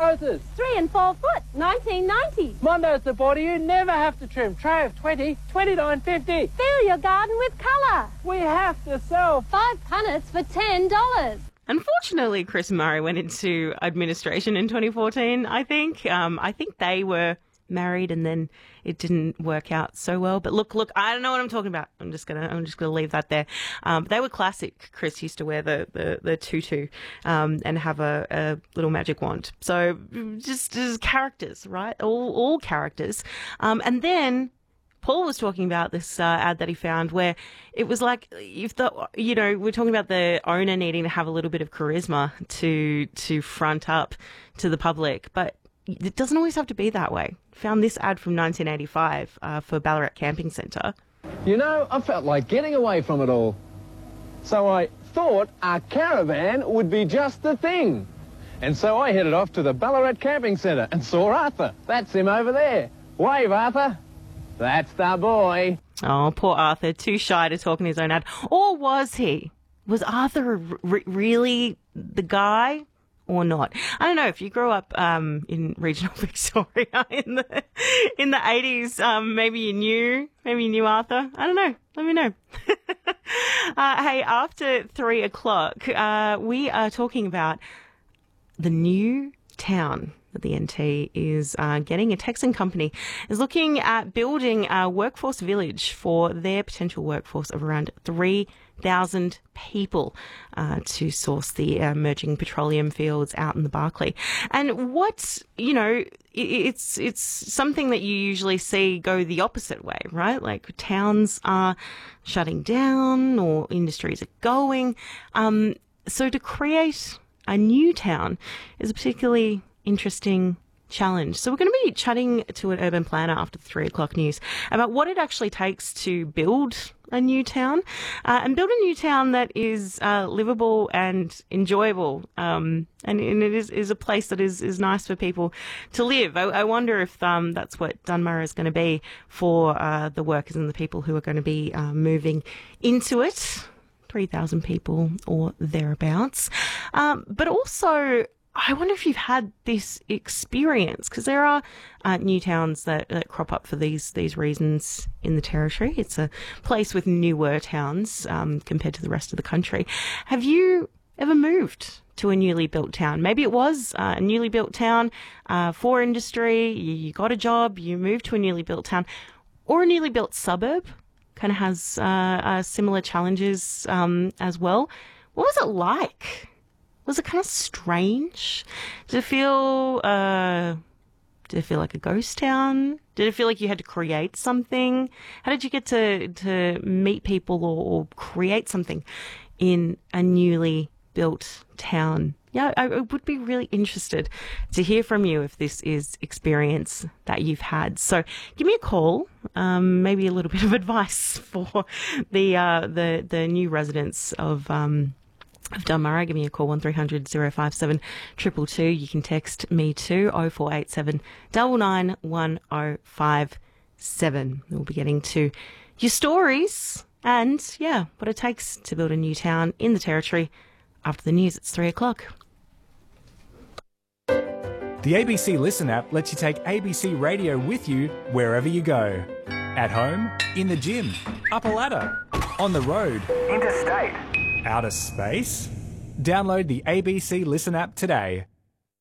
roses. 3 and 4 foot, 19.90. Mondo's the border you never have to trim. Tray of 20, 29.50. Fill your garden with colour. We have to sell 5 punnets for $10. Unfortunately, Chris Murray went into administration in 2014, I think. I think they were married and then it didn't work out so well. But look, I don't know what I'm talking about. I'm just gonna leave that there. They were classic. Chris used to wear the tutu and have a little magic wand. So just characters, right? All characters. And then Paul was talking about this ad that he found where it was like, we're talking about the owner needing to have a little bit of charisma to front up to the public, but it doesn't always have to be that way. Found this ad from 1985 for Ballarat Camping Centre. You know, I felt like getting away from it all. So I thought a caravan would be just the thing. And so I headed off to the Ballarat Camping Centre and saw Arthur. That's him over there. Wave, Arthur. That's the boy. Oh, poor Arthur, too shy to talk in his own ad. Or was he? Was Arthur really the guy or not? I don't know. If you grew up in regional Victoria in the 80s, maybe you knew Arthur. I don't know. Let me know. Hey, after 3 o'clock, we are talking about the new town that the NT is getting. A Texan company is looking at building a workforce village for their potential workforce of around 3,000 people to source the emerging petroleum fields out in the Barkly. And it's something that you usually see go the opposite way, right? Like towns are shutting down or industries are going. So to create a new town is a particularly interesting challenge. So we're going to be chatting to an urban planner after the 3 o'clock news about what it actually takes to build a new town and build a new town that is livable and enjoyable. And it is a place that is nice for people to live. I wonder if that's what Dunmurra is going to be for the workers and the people who are going to be moving into it. 3,000 people or thereabouts. But also, I wonder if you've had this experience, because there are new towns that crop up for these reasons in the Territory. It's a place with newer towns compared to the rest of the country. Have you ever moved to a newly built town? Maybe it was a newly built town for industry. You got a job, you moved to a newly built town, or a newly built suburb. Kind of has similar challenges as well. What was it like? Was it kind of strange? Did it feel like a ghost town? Did it feel like you had to create something? How did you get to meet people or create something in a newly built town? Yeah, I would be really interested to hear from you if this is experience that you've had. So give me a call, maybe a little bit of advice for the new residents of Dunmurra. Give me a call, 1300 057 222. You can text me too, 0487 991057. We'll be getting to your stories and, what it takes to build a new town in the Territory. After the news, it's 3 o'clock. The ABC Listen app lets you take ABC Radio with you wherever you go. At home, in the gym, up a ladder, on the road, interstate, outer space. Download the ABC Listen app today.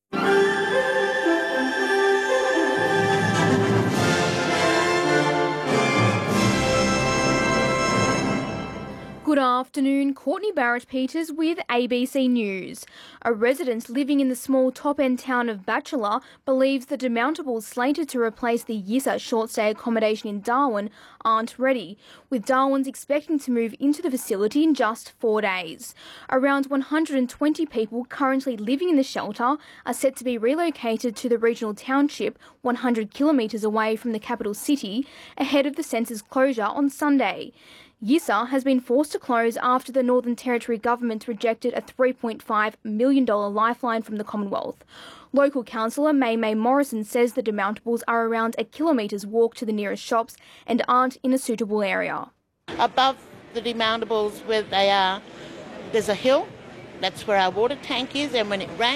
Good afternoon, Courtney Barrett-Peters with ABC News. A resident living in the small top-end town of Batchelor believes the demountables slated to replace the Yissa short-stay accommodation in Darwin aren't ready, with Darwin's expecting to move into the facility in just 4 days. Around 120 people currently living in the shelter are set to be relocated to the regional township 100 kilometres away from the capital city ahead of the centre's closure on Sunday. Yissa has been forced to close after the Northern Territory government rejected a $3.5 million lifeline from the Commonwealth. Local councillor May Morrison says the demountables are around a kilometre's walk to the nearest shops and aren't in a suitable area. Above the demountables where they are, there's a hill. That's where our water tank is, and when it rains,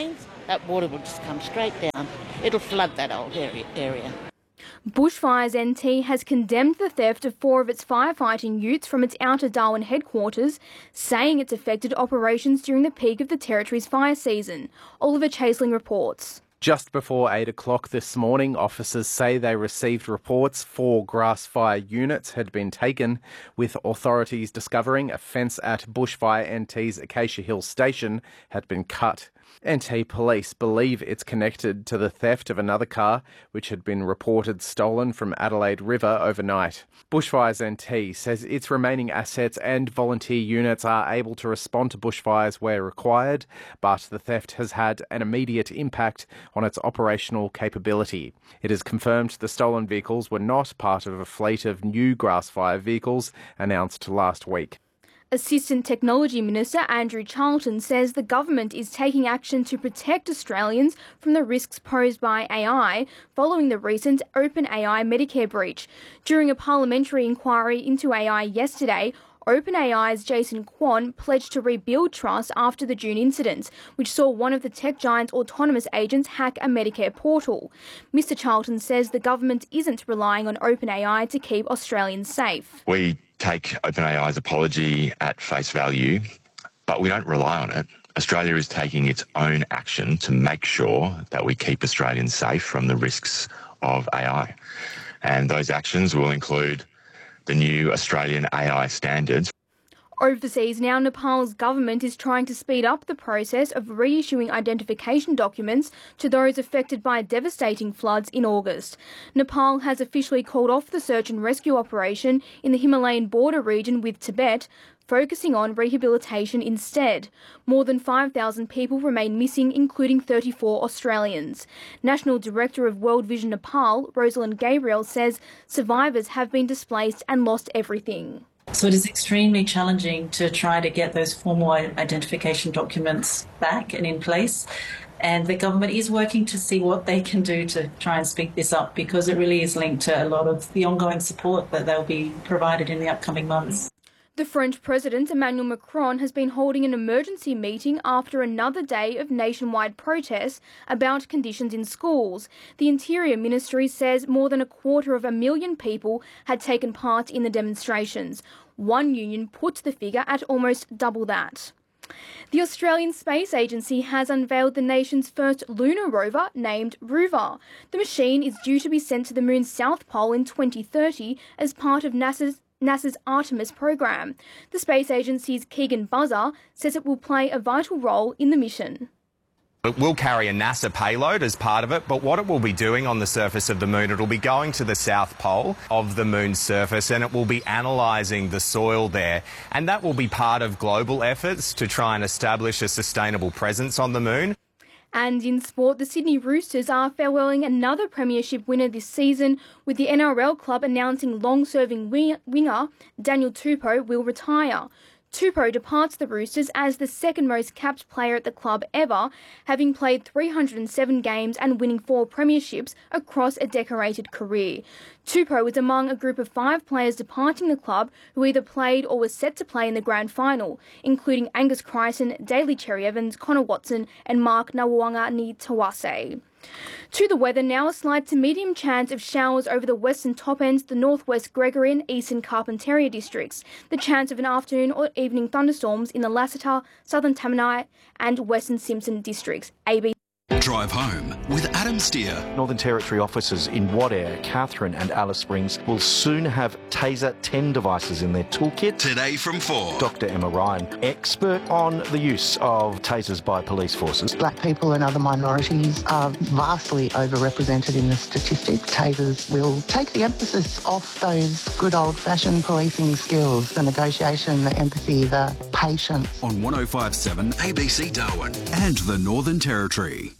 that water will just come straight down. It'll flood that old area. Bushfires NT has condemned the theft of 4 of its firefighting utes from its Outer Darwin headquarters, saying it's affected operations during the peak of the territory's fire season. Oliver Chaseling reports. Just before 8 o'clock this morning, officers say they received reports 4 grass fire units had been taken, with authorities discovering a fence at Bushfire NT's Acacia Hill station had been cut. NT police believe it's connected to the theft of another car, which had been reported stolen from Adelaide River overnight. Bushfires NT says its remaining assets and volunteer units are able to respond to bushfires where required, but the theft has had an immediate impact on its operational capability. It is confirmed the stolen vehicles were not part of a fleet of new grass fire vehicles announced last week. Assistant Technology Minister Andrew Charlton says the government is taking action to protect Australians from the risks posed by AI following the recent OpenAI Medicare breach. During a parliamentary inquiry into AI yesterday, OpenAI's Jason Kwon pledged to rebuild trust after the June incident, which saw one of the tech giant's autonomous agents hack a Medicare portal. Mr Charlton says the government isn't relying on OpenAI to keep Australians safe. We take OpenAI's apology at face value, but we don't rely on it. Australia is taking its own action to make sure that we keep Australians safe from the risks of AI. And those actions will include the new Australian AI standards. Overseas now, Nepal's government is trying to speed up the process of reissuing identification documents to those affected by devastating floods in August. Nepal has officially called off the search and rescue operation in the Himalayan border region with Tibet, focusing on rehabilitation instead. More than 5,000 people remain missing, including 34 Australians. National Director of World Vision Nepal, Rosalind Gabriel, says survivors have been displaced and lost everything. So it is extremely challenging to try to get those formal identification documents back and in place. And the government is working to see what they can do to try and speed this up, because it really is linked to a lot of the ongoing support that they'll be provided in the upcoming months. The French President Emmanuel Macron has been holding an emergency meeting after another day of nationwide protests about conditions in schools. The Interior Ministry says more than 250,000 people had taken part in the demonstrations. One union puts the figure at almost double that. The Australian Space Agency has unveiled the nation's first lunar rover named Rover. The machine is due to be sent to the moon's south pole in 2030 as part of NASA's Artemis program. The space agency's Keegan Buzzer says it will play a vital role in the mission. It will carry a NASA payload as part of it, but what it will be doing on the surface of the moon, it'll be going to the south pole of the moon's surface and it will be analysing the soil there. And that will be part of global efforts to try and establish a sustainable presence on the moon. And in sport, the Sydney Roosters are farewelling another premiership winner this season, with the NRL club announcing long-serving winger Daniel Tupou will retire. Tupou departs the Roosters as the second most capped player at the club ever, having played 307 games and winning 4 premierships across a decorated career. Tupou was among a group of 5 players departing the club who either played or were set to play in the grand final, including Angus Crichton, Daly Cherry-Evans, Connor Watson and Mark Nawangani-Tawase. To the weather now, a slight to medium chance of showers over the western top ends, the northwest Gregory and eastern Carpentaria districts. The chance of an afternoon or evening thunderstorms in the Lassiter, southern Tamanai and western Simpson districts. ABC. Drive home with Adam Steer. Northern Territory officers in Wadeye, Katherine and Alice Springs will soon have Taser 10 devices in their toolkit. Today from 4. Dr Emma Ryan, expert on the use of tasers by police forces. Black people and other minorities are vastly overrepresented in the statistics. Tasers will take the emphasis off those good old-fashioned policing skills, the negotiation, the empathy, the patience. On 105.7 ABC Darwin and the Northern Territory.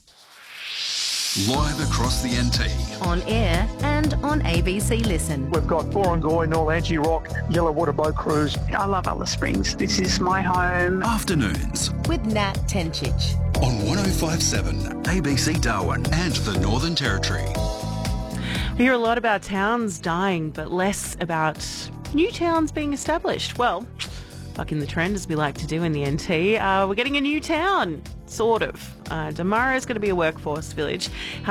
Live across the NT. On air and on ABC Listen. We've got Borongoy, Norlanchi Rock, Yellowwater Boat Cruise. I love Alice Springs. This is my home. Afternoons. With Nat Tenchich. On 105.7 ABC Darwin and the Northern Territory. We hear a lot about towns dying, but less about new towns being established. Well, bucking the trend, as we like to do in the NT. We're getting a new town, sort of. Damara is going to be a workforce village.